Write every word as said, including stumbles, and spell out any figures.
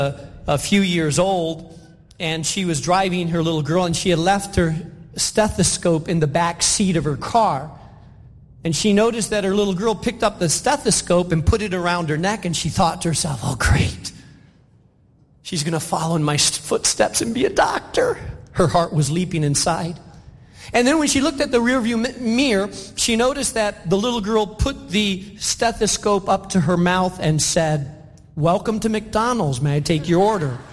a, a few years old, and she was driving her little girl, and she had left her stethoscope in the back seat of her car. And she noticed that her little girl picked up the stethoscope and put it around her neck, and she thought to herself, oh, great. She's going to follow in my footsteps and be a doctor. Her heart was leaping inside. And then when she looked at the rearview mirror, she noticed that the little girl put the stethoscope up to her mouth and said, welcome to McDonald's. May I take your order?